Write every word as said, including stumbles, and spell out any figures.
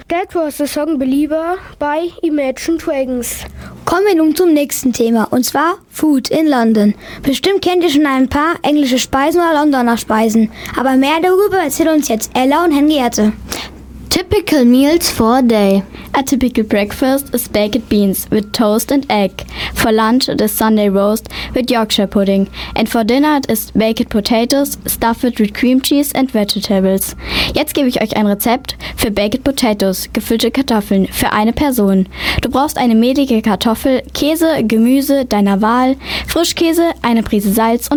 That was the song Belieber by Imagine Dragons. Kommen wir nun zum nächsten Thema, und zwar Food in London. Bestimmt kennt ihr schon ein paar englische Speisen oder Londoner Speisen, aber mehr darüber erzählen uns jetzt Ella und Henriette. Typical meals for a day. A typical breakfast is baked beans with toast and egg. For lunch it is Sunday roast with Yorkshire pudding. And for dinner it is baked potatoes stuffed with cream cheese and vegetables. Jetzt gebe ich euch ein Rezept für baked potatoes, gefüllte Kartoffeln, für eine Person. Du brauchst eine mehlige Kartoffel, Käse, Gemüse deiner Wahl, Frischkäse, eine Prise Salz und